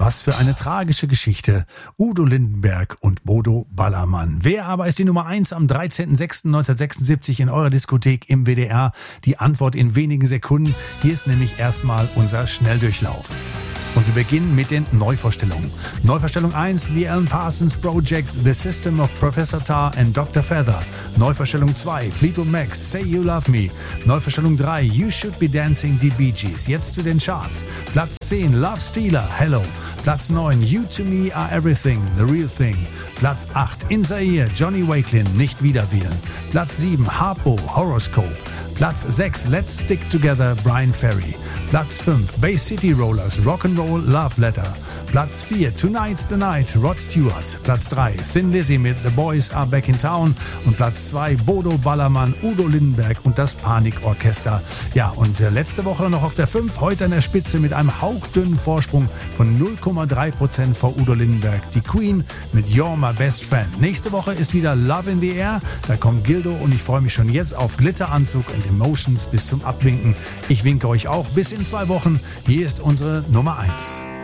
Was für eine tragische Geschichte. Udo Lindenberg und Bodo Ballermann. Wer aber ist die Nummer 1 am 13.06.1976 in eurer Diskothek im WDR? Die Antwort in wenigen Sekunden. Hier ist nämlich erstmal unser Schnelldurchlauf. Und wir beginnen mit den Neuvorstellungen. Neuvorstellung 1, The Alan Parsons Project, The System of Professor Tar and Dr. Feather. Neuvorstellung 2, Fleetwood Mac, Say You Love Me. Neuvorstellung 3, You Should Be Dancing, die Bee Gees. Jetzt zu den Charts. Platz 10, Love Stealer, Hello. Platz 9, You To Me Are Everything, The Real Thing. Platz 8, In Zaire, Johnny Wakelin, Nicht wiederwählen. Platz 7, Harpo, Horoscope. Platz 6, Let's Stick Together, Brian Ferry. Platz 5, Bay City Rollers, Rock'n'Roll Love Letter. Platz 4, Tonight's the Night, Rod Stewart. Platz 3, Thin Lizzy mit The Boys Are Back in Town. Und Platz 2, Bodo Ballermann, Udo Lindenberg und das Panikorchester. Ja, und letzte Woche noch auf der 5, heute an der Spitze mit einem hauchdünnen Vorsprung von 0,3% vor Udo Lindenberg. Die Queen mit You're My Best Friend. Nächste Woche ist wieder Love in the Air. Da kommt Gildo und ich freue mich schon jetzt auf Glitteranzug und Emotions bis zum Abwinken. Ich winke euch auch bis in 2 Wochen. Hier ist unsere Nummer 1.